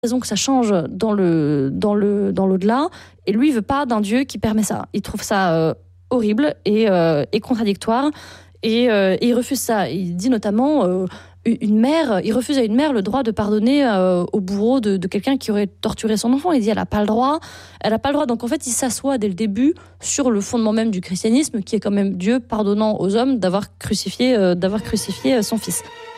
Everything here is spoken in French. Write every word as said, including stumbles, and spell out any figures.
raison que ça change dans le dans le dans l'au-delà, et lui il veut pas d'un Dieu qui permet ça. Il trouve ça euh, horrible et, euh, et contradictoire, et, euh, et il refuse ça. Il dit notamment euh, une mère, il refuse à une mère le droit de pardonner euh, au bourreau de, de quelqu'un qui aurait torturé son enfant. Il dit elle a pas le droit, elle a pas le droit. Donc en fait il s'assoit dès le début sur le fondement même du christianisme, qui est quand même Dieu pardonnant aux hommes d'avoir crucifié euh, d'avoir crucifié son fils.